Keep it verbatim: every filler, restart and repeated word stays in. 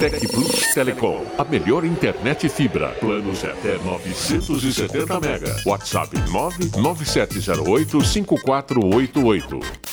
Tec Plus Telecom, a melhor internet fibra. Planos até novecentos e setenta mega. WhatsApp nove nove sete zero oito cinco quatro oito oito.